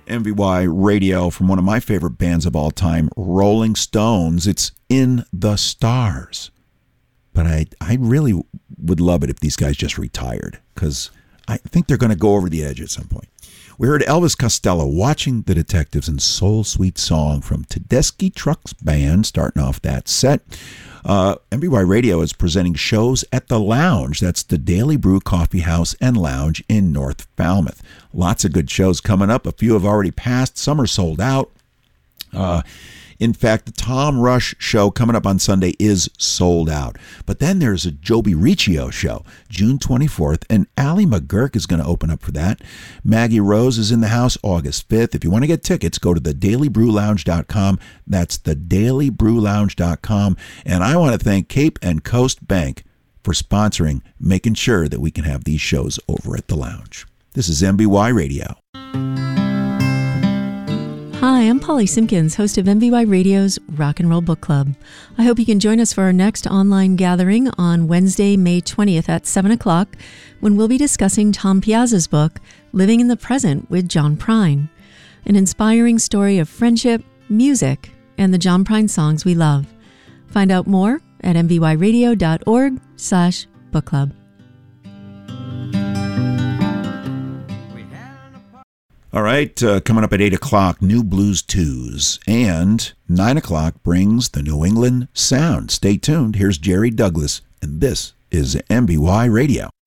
MVY Radio from one of my favorite bands of all time, Rolling Stones. It's In the Stars. But I really would love it if these guys just retired, because I think they're going to go over the edge at some point. We heard Elvis Costello, Watching the Detectives, and Soul Sweet Song from Tedeschi Trucks Band, starting off that set. MVY Radio is presenting shows at The Lounge. That's the Daily Brew Coffee House and Lounge in North Falmouth. Lots of good shows coming up. A few have already passed. Some are sold out. In fact, the Tom Rush show coming up on Sunday is sold out. But then there's a Joby Riccio show, June 24th, and Allie McGurk is going to open up for that. Maggie Rose is in the house August 5th. If you want to get tickets, go to thedailybrewlounge.com. That's thedailybrewlounge.com. And I want to thank Cape and Coast Bank for sponsoring, making sure that we can have these shows over at the Lounge. This is MBY Radio. Hi, I'm Polly Simpkins, host of MVY Radio's Rock and Roll Book Club. I hope you can join us for our next online gathering on Wednesday, May 20th at 7 o'clock, when we'll be discussing Tom Piazza's book, Living in the Present with John Prine, an inspiring story of friendship, music, and the John Prine songs we love. Find out more at mvyradio.org/book club. All right, coming up at 8 o'clock, New Blues Twos, and 9 o'clock brings the New England Sound. Stay tuned. Here's Jerry Douglas, and this is MBY Radio.